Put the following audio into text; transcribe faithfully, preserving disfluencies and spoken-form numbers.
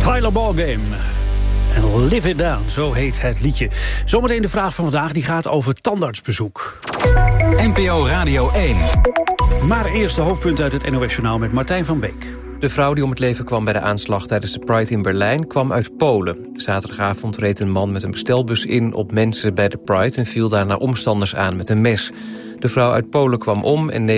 Tyler Ballgame. En Live It Down, zo heet het liedje. Zometeen de vraag van vandaag, die gaat over tandartsbezoek. N P O Radio één. Maar eerst de hoofdpunten uit het N O S-journaal met Martijn van Beek. De vrouw die om het leven kwam bij de aanslag tijdens de Pride in Berlijn kwam uit Polen. Zaterdagavond reed een man met een bestelbus in op mensen bij de Pride en viel daarna omstanders aan met een mes. De vrouw uit Polen kwam om en